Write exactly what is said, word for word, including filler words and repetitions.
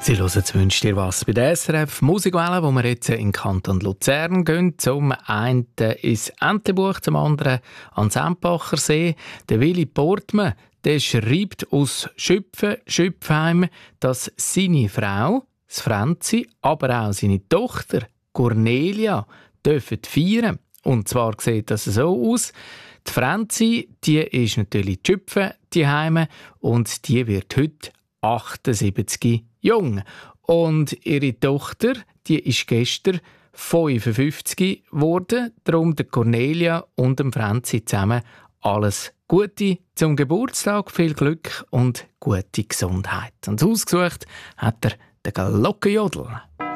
Sie hören «Es wünscht dir was» bei der S R F Musikwelle, wo wir jetzt in den Kanton Luzern gehen. Zum einen ins Entlebuch, zum anderen ans Sempacher See. Der Willi Portmann, der schreibt aus Schüpfen, Schüpfheim, dass seine Frau, das Franzi, aber auch seine Tochter, Cornelia, dürfen feiern. Und zwar sieht das so aus. Die Franzi, die ist natürlich die Schüpfen, die Heime, und die wird heute achtundsiebzig jung. Und ihre Tochter, die ist gestern fünfundfünfzig geworden. Darum der Cornelia und dem Franzi zusammen alles Gute zum Geburtstag, viel Glück und gute Gesundheit. Und ausgesucht hat er den Glockenjodel.